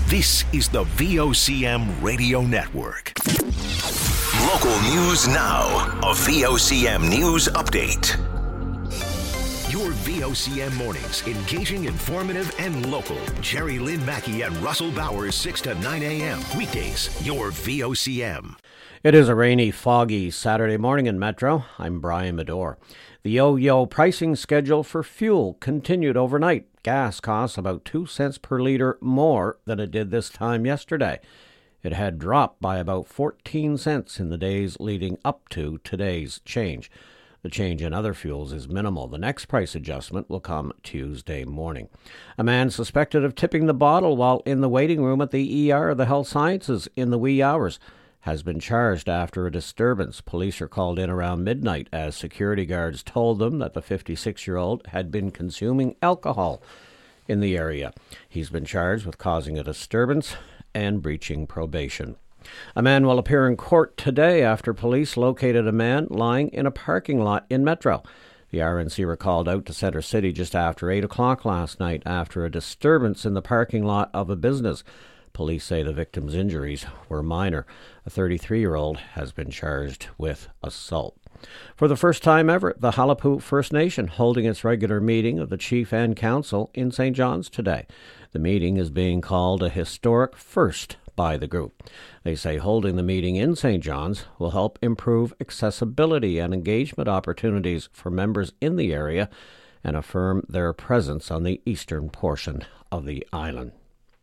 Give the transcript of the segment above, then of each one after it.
This is the VOCM Radio Network. Local news now. A VOCM news update. Your VOCM mornings, engaging, informative, and local. Jerry Lynn Mackey and Russell Bowers, 6 to 9 a.m. Weekdays, your VOCM. It is a rainy, foggy Saturday morning in Metro. I'm Brian Medore. The yo-yo pricing schedule for fuel continued overnight. Gas costs about 2 cents per litre more than it did this time yesterday. It had dropped by about 14 cents in the days leading up to today's change. The change in other fuels is minimal. The next price adjustment will come Tuesday morning. A man suspected of tipping the bottle while in the waiting room at the ER of the Health Sciences in the wee hours has been charged after a disturbance. Police are called in around midnight as security guards told them that the 56-year-old had been consuming alcohol in the area. He's been charged with causing a disturbance and breaching probation. A man will appear in court today after police located a man lying in a parking lot in Metro. The RNC were called out to Centre City just after 8 o'clock last night after a disturbance in the parking lot of a business. Police say the victim's injuries were minor. A 33-year-old has been charged with assault. For the first time ever, the Halapu First Nation holding its regular meeting of the Chief and Council in St. John's today. The meeting is being called a historic first by the group. They say holding the meeting in St. John's will help improve accessibility and engagement opportunities for members in the area and affirm their presence on the eastern portion of the island.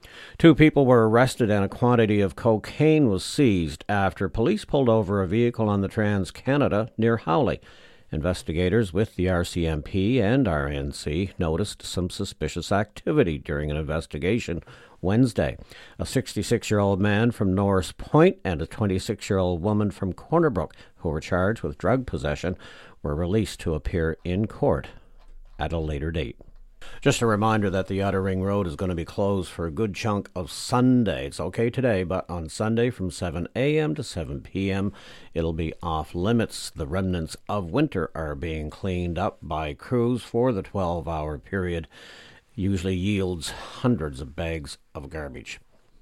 2 people were arrested and a quantity of cocaine was seized after police pulled over a vehicle on the Trans-Canada near Howley. Investigators with the RCMP and RNC noticed some suspicious activity during an investigation Wednesday. A 66-year-old man from Norris Point and a 26-year-old woman from Corner Brook, who were charged with drug possession, were released to appear in court at a later date. Just a reminder that the Outer Ring Road is going to be closed for a good chunk of Sunday. It's okay today, but on Sunday from 7 a.m. to 7 p.m. it'll be off limits. The remnants of winter are being cleaned up by crews for the 12-hour period. Usually yields hundreds of bags of garbage.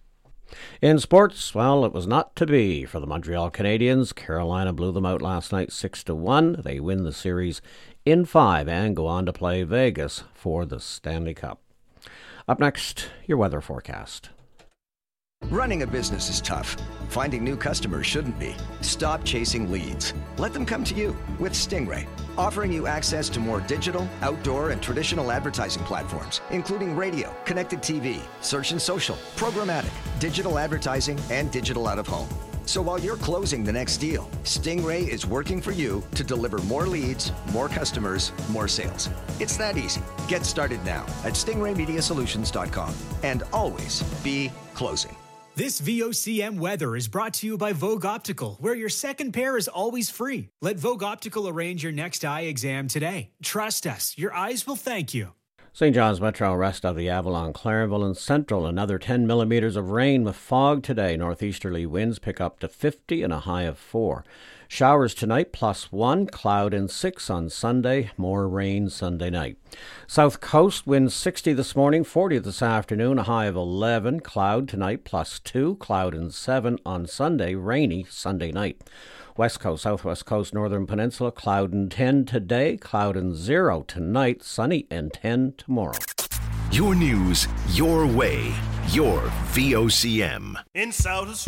In sports, well, it was not to be for the Montreal Canadiens. Carolina blew them out last night 6-1. They win the series in 5 and go on to play Vegas for the Stanley Cup. Up next, your weather forecast. Running a business is tough. Finding new customers shouldn't be. Stop chasing leads. Let them come to you with Stingray, offering you access to more digital, outdoor, and traditional advertising platforms, including radio, connected TV, search and social, programmatic, digital advertising, and digital out-of-home. So while you're closing the next deal, Stingray is working for you to deliver more leads, more customers, more sales. It's that easy. Get started now at stingraymediasolutions.com and always be closing. This VOCM weather is brought to you by Vogue Optical, where your second pair is always free. Let Vogue Optical arrange your next eye exam today. Trust us, your eyes will thank you. St. John's Metro, rest of the Avalon, Clarenville, and Central. Another 10 millimeters of rain with fog today. Northeasterly winds pick up to 50 and a high of 4. Showers tonight, +1. Cloud and 6 on Sunday. More rain Sunday night. South Coast, winds 60 this morning, 40 this afternoon, a high of 11. Cloud tonight, +2. Cloud and 7 on Sunday. Rainy Sunday night. West Coast, Southwest Coast, Northern Peninsula, cloud and 10 today. Cloud and 0 tonight. Sunny and 10 tomorrow. Your news, your way, your VOCM. In South